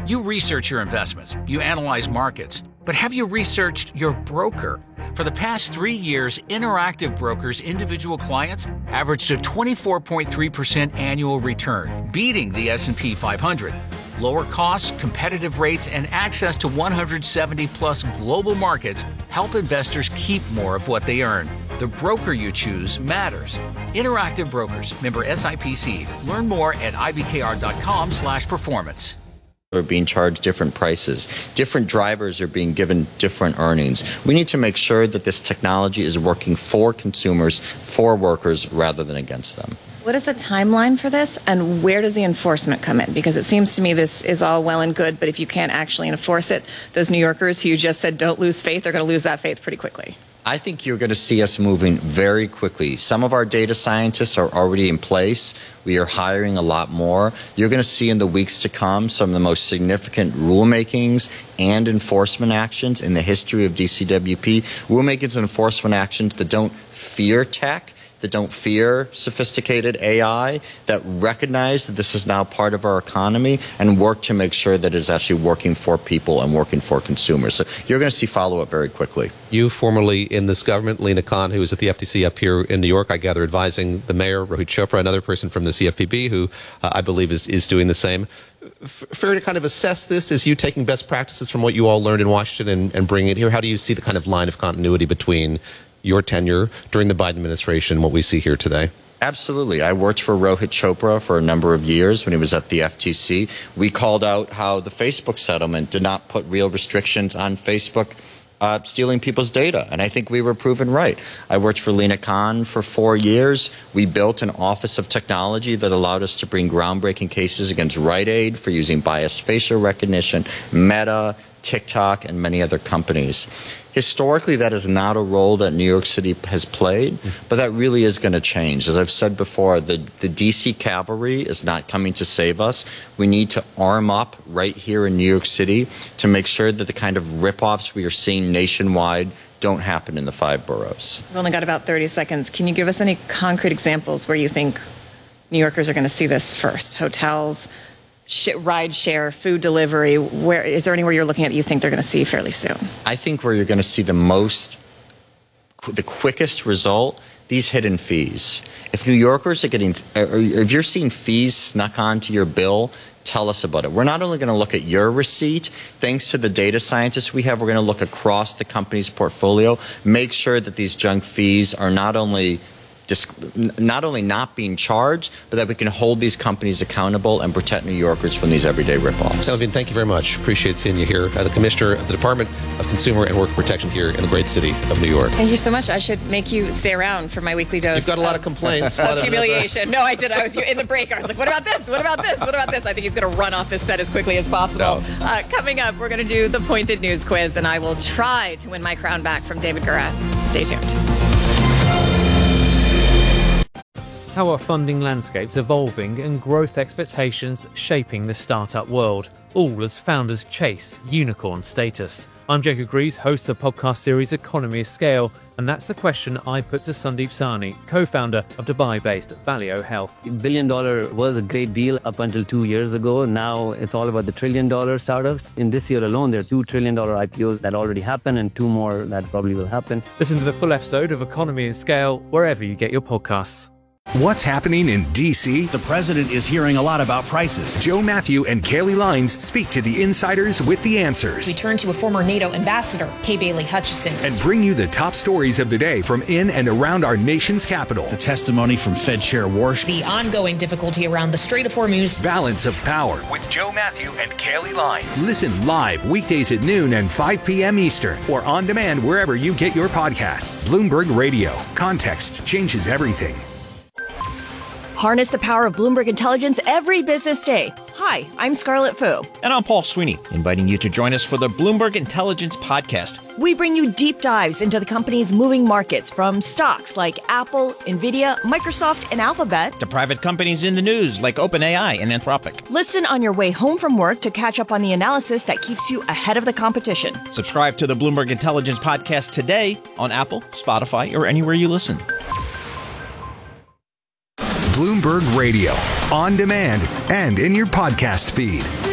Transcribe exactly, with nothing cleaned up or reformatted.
You research your investments, you analyze markets, but have you researched your broker? For the past three years, Interactive Brokers' individual clients averaged a twenty-four point three percent annual return, beating the S and P five hundred. Lower costs, competitive rates, and access to one hundred seventy plus global markets help investors keep more of what they earn. The broker you choose matters. Interactive Brokers, member S I P C. Learn more at I B K R dot com slash performance. Are being charged different prices. Different drivers are being given different earnings. We need to make sure that this technology is working for consumers, for workers, rather than against them. What is the timeline for this, and where does the enforcement come in? Because it seems to me this is all well and good, but if you can't actually enforce it, those New Yorkers who you just said don't lose faith are going to lose that faith pretty quickly. I think you're going to see us moving very quickly. Some of our data scientists are already in place. We are hiring a lot more. You're going to see in the weeks to come some of the most significant rulemakings and enforcement actions in the history of D C W P. Rulemakings and enforcement actions that don't fear tech, that don't fear sophisticated A I, that recognize that this is now part of our economy and work to make sure that it's actually working for people and working for consumers. So you're going to see follow-up very quickly. You formerly in this government, Lina Khan, who was at the F T C up here in New York, I gather advising the mayor, Rohit Chopra, another person from the C F P B, who uh, I believe is, is doing the same. F- fair to kind of assess this as you taking best practices from what you all learned in Washington and, and bringing it here? How do you see the kind of line of continuity between your tenure during the Biden administration and what we see here today? Absolutely. I worked for Rohit Chopra for a number of years when he was at the F T C. We called out how the Facebook settlement did not put real restrictions on Facebook uh, stealing people's data, and I think we were proven right. I worked for Lina Khan for four years. We built an office of technology that allowed us to bring groundbreaking cases against Rite Aid for using biased facial recognition, Meta, TikTok, and many other companies. Historically, that is not a role that New York City has played, but that really is going to change. As I've said before, the, the D C cavalry is not coming to save us. We need to arm up right here in New York City to make sure that the kind of ripoffs we are seeing nationwide don't happen in the five boroughs. We've only got about thirty seconds. Can you give us any concrete examples where you think New Yorkers are going to see this first? Hotels, sh- ride share, food delivery. Where is there anywhere you're looking at that you think they're going to see fairly soon? I think where you're going to see the most, the quickest result, these hidden fees. If New Yorkers are getting, or if you're seeing fees snuck onto your bill, tell us about it. We're not only going to look at your receipt, thanks to the data scientists we have, we're going to look across the company's portfolio, make sure that these junk fees are not only Just not only not being charged, but that we can hold these companies accountable and protect New Yorkers from these everyday ripoffs. Naveen, thank you very much. Appreciate seeing you here. Uh, the Commissioner of the Department of Consumer and Worker Protection here in the great city of New York. Thank you so much. I should make you stay around for my weekly dose. You've got a lot of complaints. Of humiliation. No, I did. I was in the break. I was like, what about this? What about this? What about this? I think he's going to run off this set as quickly as possible. No. Uh, coming up, we're going to do the Pointed News Quiz, and I will try to win my crown back from David Gura. Stay tuned. How are funding landscapes evolving and growth expectations shaping the startup world, all as founders chase unicorn status? I'm Jacob Greaves, host of the podcast series Economy of Scale, and that's the question I put to Sandeep Sahni, co-founder of Dubai-based Valeo Health. Billion dollar was a great deal up until two years ago. Now it's all about the trillion dollar startups. In this year alone, there are two trillion dollar I P Os that already happened and two more that probably will happen. Listen to the full episode of Economy of Scale wherever you get your podcasts. What's happening in D C? The president is hearing a lot about prices. Joe Matthew and Kaylee Lines speak to the insiders with the answers. We turn to a former NATO ambassador, Kay Bailey Hutchison. And bring you the top stories of the day from in and around our nation's capital. The testimony from Fed Chair Warsh. The ongoing difficulty around the Strait of Hormuz. Balance of Power with Joe Matthew and Kaylee Lines. Listen live weekdays at noon and five p.m. Eastern or on demand wherever you get your podcasts. Bloomberg Radio. Context changes everything. Harness the power of Bloomberg Intelligence every business day. Hi, I'm Scarlett Fu. And I'm Paul Sweeney, inviting you to join us for the Bloomberg Intelligence Podcast. We bring you deep dives into the company's moving markets, from stocks like Apple, Nvidia, Microsoft, and Alphabet, to private companies in the news like OpenAI and Anthropic. Listen on your way home from work to catch up on the analysis that keeps you ahead of the competition. Subscribe to the Bloomberg Intelligence Podcast today on Apple, Spotify, or anywhere you listen. Bloomberg Radio, on demand and in your podcast feed.